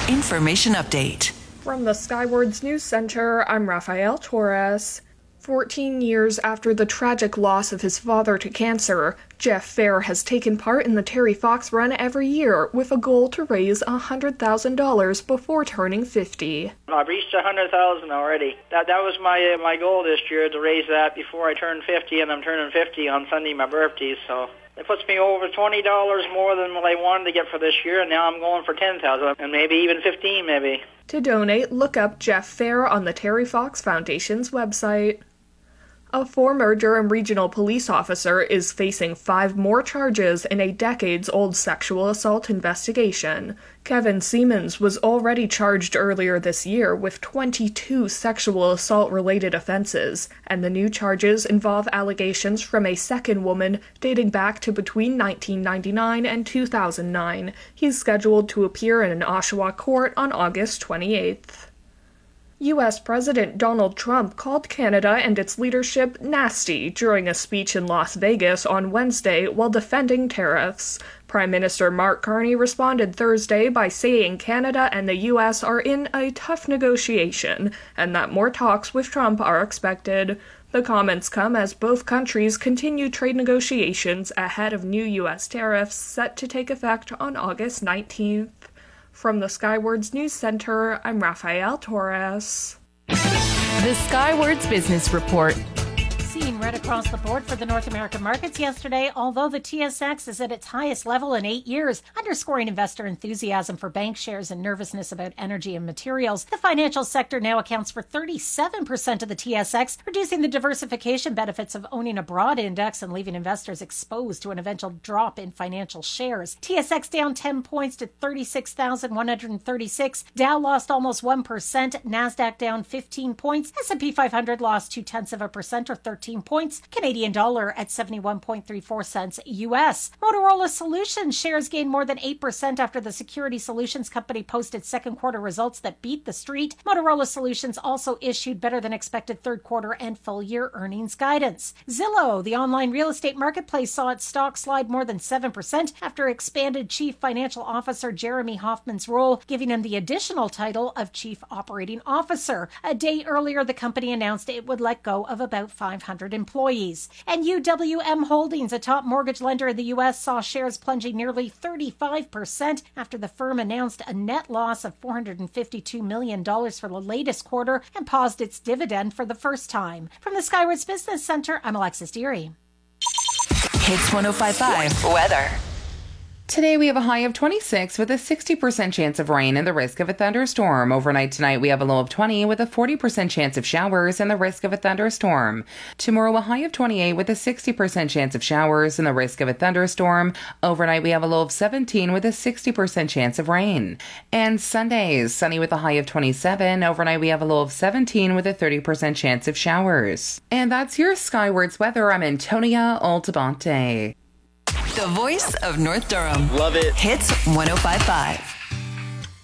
information update. From the Skywards News Center, I'm Rafael Torres. 14 years after the tragic loss of his father to cancer, Jeff Fair has taken part in the Terry Fox Run every year with a goal to raise $100,000 before turning 50. I've reached $100,000 already. That was my goal this year, to raise that before I turn 50, and I'm turning 50 on Sunday, my birthday, so it puts me over $20 more than what I wanted to get for this year, and now I'm going for $10,000 and maybe even $15,000 maybe. To donate, look up Jeff Fair on the Terry Fox Foundation's website. A former Durham Regional Police officer is facing 5 more charges in a decades-old sexual assault investigation. Kevin Siemens was already charged earlier this year with 22 sexual assault-related offenses, and the new charges involve allegations from a second woman dating back to between 1999 and 2009. He's scheduled to appear in an Oshawa court on August 28th. U.S. President Donald Trump called Canada and its leadership nasty during a speech in Las Vegas on Wednesday while defending tariffs. Prime Minister Mark Carney responded Thursday by saying Canada and the U.S. are in a tough negotiation and that more talks with Trump are expected. The comments come as both countries continue trade negotiations ahead of new U.S. tariffs set to take effect on August 19th. From the Skywards News Center, I'm Rafael Torres. The Skywards Business Report. Seen right across the board for the North American markets yesterday, although the TSX is at its highest level in 8 years, underscoring investor enthusiasm for bank shares and nervousness about energy and materials. The financial sector now accounts for 37% of the TSX, reducing the diversification benefits of owning a broad index and leaving investors exposed to an eventual drop in financial shares. TSX down 10 points to 36,136. Dow lost almost 1%. NASDAQ down 15 points. S&P 500 lost 0.2% or 13 points. Canadian dollar at 71.34 cents US. Motorola Solutions shares gained more than 8% after the security solutions company posted second quarter results that beat the street. Motorola Solutions also issued better than expected third quarter and full year earnings guidance. Zillow, the online real estate marketplace, saw its stock slide more than 7% after expanded Chief Financial Officer Jeremy Hoffman's role, giving him the additional title of Chief Operating Officer. A day earlier, the company announced it would let go of about 500 employees. And UWM Holdings, a top mortgage lender in the U.S., saw shares plunging nearly 35% after the firm announced a net loss of $452 million for the latest quarter and paused its dividend for the first time. From the Skywards Business Center, I'm Alexis Deary. Hits 105.5 weather. Today we have a high of 26 with a 60% chance of rain and the risk of a thunderstorm. Overnight tonight we have a low of 20 with a 40% chance of showers and the risk of a thunderstorm. Tomorrow a high of 28 with a 60% chance of showers and the risk of a thunderstorm. Overnight we have a low of 17 with a 60% chance of rain. And Sundays, sunny with a high of 27. Overnight we have a low of 17 with a 30% chance of showers. And that's your Skywards weather. I'm Antonia Altabante. The voice of North Durham. Love it. Hits 105.5.